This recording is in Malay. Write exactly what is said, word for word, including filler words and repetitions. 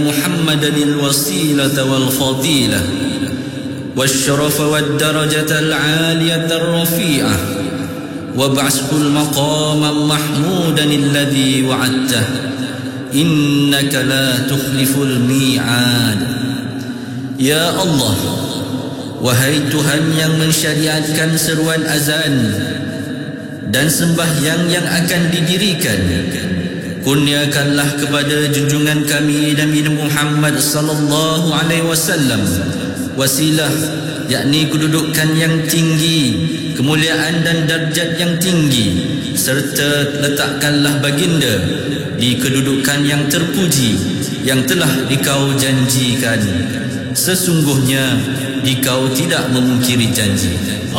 محمدا الوسيلة والفضيلة والشرف والدرجة العالية الرفيعة وابعثه المقام محمودا الذي وعدته إنك لا تخلف الميعاد. Ya Allah, wahai Tuhan yang mensyariatkan seruan azan dan sembahyang yang akan didirikan, kurniakanlah kepada junjungan kami Nabi Muhammad sallallahu alaihi wasallam wasilah, yakni kedudukan yang tinggi, kemuliaan dan darjat yang tinggi, serta letakkanlah baginda di kedudukan yang terpuji yang telah dikau janjikan. Sesungguhnya dikau tidak memungkiri janji.